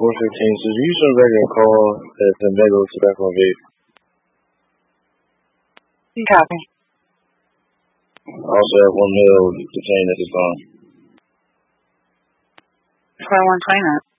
115. So use some regular call as the middle tobacco vape. You copy. Also have 1 mil detained at this time. 2129.